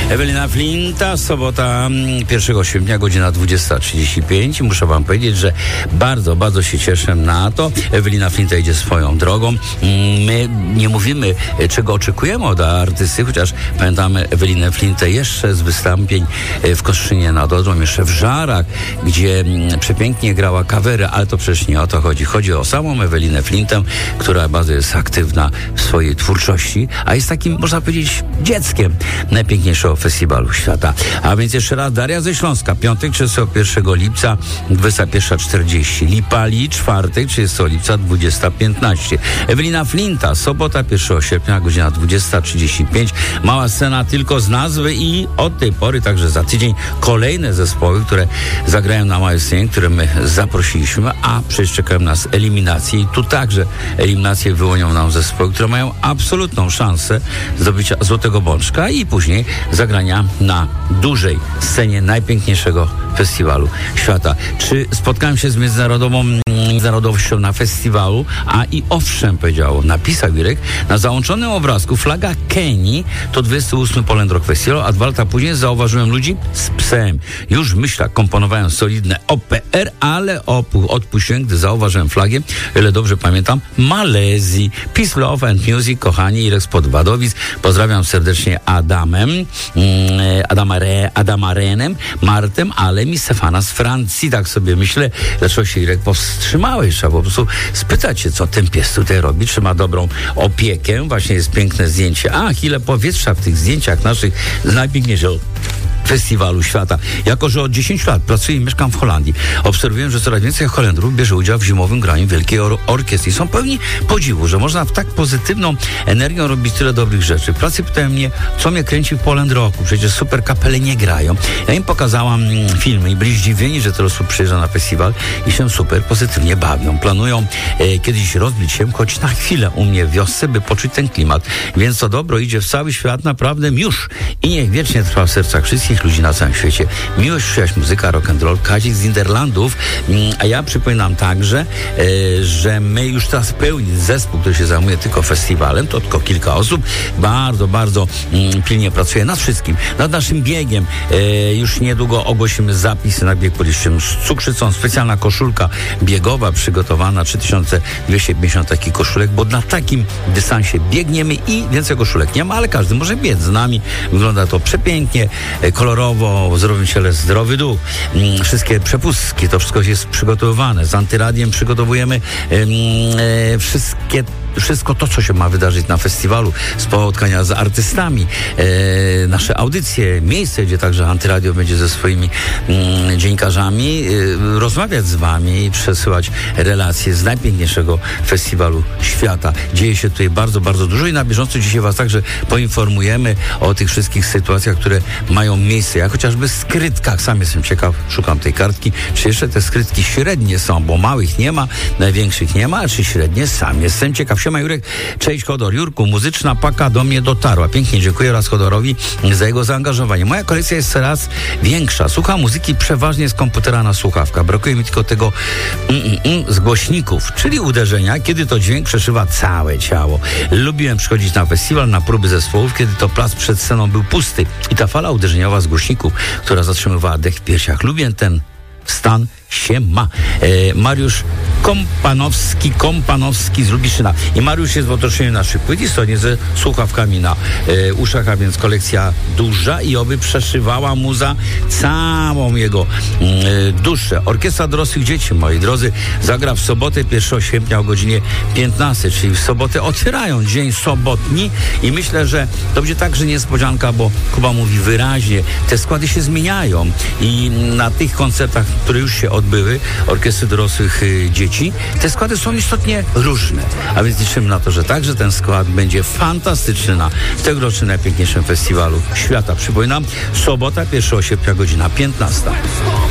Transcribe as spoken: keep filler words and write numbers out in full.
Ewelina Flinta, sobota pierwszego sierpnia, godzina dwudziesta trzydzieści pięć. Muszę wam powiedzieć, że bardzo, bardzo się cieszę na to. Ewelina Flinta idzie swoją drogą. My nie mówimy, czego oczekujemy od artysty, chociaż pamiętamy Ewelinę Flintę jeszcze z wystąpień w Kostrzynie nad Odrą, jeszcze w Żarach, gdzie przepięknie grała kawery, ale to przecież nie o to chodzi. Chodzi o samą Ewelinę Flintę, która bardzo jest aktywna w swojej twórczości, a jest takim, można powiedzieć, dzieckiem najpiękniejszego festiwalu świata. A więc jeszcze raz, Daria ze Śląska, piątek, trzydziestego pierwszego lipca, dwudziesta pierwsza czterdzieści. Lipali, czwartek, trzydziestego lipca, dwudziesta piętnaście. Ewelina Flinta, sobota, pierwszego sierpnia, godzina dwudziesta trzydzieści pięć. Mała scena tylko z nazwy i od tej pory, także za tydzień, kolejne zespoły, które zagrają na małej scenie, które my zaprosiliśmy, a przecież czekają nas eliminacje i tu także eliminacje wyłonią nam zespoły, które mają absolutną szansę zdobycia Złotego Bączka i później zagrania na dużej scenie najpiękniejszego festiwalu świata. Czy spotkałem się z międzynarodową międzynarodowością na festiwalu? A i owszem, powiedział, napisał Irek, na załączonym obrazku flaga Kenii to dwudziesty ósmy Poland Rock Festival, a dwa lata później zauważyłem ludzi z psem. Już w myślach komponowałem solidne O P R, ale opu- odpuściłem, gdy zauważyłem flagę, ile dobrze pamiętam, Malezji. Peace, Love and Music, kochani, Irek z Podwadowic. Pozdrawiam serdecznie Adamem, Adama, Re, Adama Renem, Martem, Alem i Stefana z Francji. Tak sobie myślę, dlaczego się, Irek, powstrzymałeś? Trzeba po prostu spytać się, co ten pies tutaj robi, czy ma dobrą opiekę. Właśnie jest piękne zdjęcie. Ach, ile powietrza w tych zdjęciach naszych z najpiękniejszego festiwalu świata. Jako że od dziesięciu lat pracuję i mieszkam w Holandii, obserwuję, że coraz więcej Holendrów bierze udział w zimowym graniu Wielkiej or- Orkiestry. Są pełni podziwu, że można w tak pozytywną energią robić tyle dobrych rzeczy. W pracy pytają mnie, co mnie kręci w Poland Rocku. Przecież super kapele nie grają. Ja im pokazałam mm, filmy i byli zdziwieni, że tyle osób przyjeżdża na festiwal i się super pozytywnie bawią. Planują e, kiedyś rozbić się, choć na chwilę u mnie w wiosce, by poczuć ten klimat. Więc to dobro idzie w cały świat naprawdę już. I niech wiecznie trwa w sercach wszystkich ludzi na całym świecie. Miłość, przyjaźń, muzyka, rock and roll, Kazik z Niderlandów. A ja przypominam także, e, że my już teraz pełni zespół, który się zajmuje tylko festiwalem, to tylko kilka osób, bardzo, bardzo mm, pilnie pracuje nad wszystkim, nad naszym biegiem. E, już niedługo ogłosimy zapisy na bieg pod liściem z cukrzycą. Specjalna koszulka biegowa przygotowana, trzy tysiące dwieście pięćdziesiąt takich koszulek, bo na takim dystansie biegniemy i więcej koszulek nie ma, ale każdy może biec z nami. Wygląda to przepięknie, kolorowo, w zdrowym ciele zdrowy duch. Wszystkie przepustki, to wszystko jest przygotowywane. Z Antyradiem przygotowujemy e, wszystkie wszystko to, co się ma wydarzyć na festiwalu, spotkania z artystami, e, nasze audycje, miejsce, gdzie także Antyradio będzie ze swoimi mm, dziennikarzami e, rozmawiać z wami i przesyłać relacje z najpiękniejszego festiwalu świata. Dzieje się tutaj bardzo, bardzo dużo i na bieżąco dzisiaj was także poinformujemy o tych wszystkich sytuacjach, które mają miejsce. Ja chociażby w skrytkach, sam jestem ciekaw, szukam tej kartki, czy jeszcze te skrytki średnie są, bo małych nie ma, największych nie ma, a czy średnie, sam jestem ciekaw. Siema Jurek, cześć Chodor. Jurku, muzyczna paka do mnie dotarła. Pięknie dziękuję raz Chodorowi za jego zaangażowanie. Moja kolekcja jest coraz większa. Słucham muzyki przeważnie z komputera na słuchawkach. Brakuje mi tylko tego mm, mm, mm, z głośników, czyli uderzenia, kiedy to dźwięk przeszywa całe ciało. Lubiłem przychodzić na festiwal, na próby zespołów, kiedy to plac przed sceną był pusty i ta fala uderzeniowa z głośników, która zatrzymywała dech w piersiach. Lubię ten stan się ma. E, Mariusz Kompanowski, Kompanowski z Lubiszyna. I Mariusz jest w otoczeniu naszych płyt i stoi ze słuchawkami na e, uszach, a więc kolekcja duża i oby przeszywała muza całą jego e, duszę. Orkiestra dorosłych dzieci, moi drodzy, zagra w sobotę pierwszego sierpnia o godzinie piętnastej, czyli w sobotę otwierają dzień sobotni i myślę, że to będzie także niespodzianka, bo Kuba mówi wyraźnie, te składy się zmieniają i na tych koncertach, które już się odbyły, orkiestry dorosłych y, dzieci, te składy są istotnie różne. A więc liczymy na to, że także ten skład będzie fantastyczny na tegorocznym najpiękniejszym festiwalu świata. Przypominam, sobota pierwszego sierpnia, godzina piętnasta.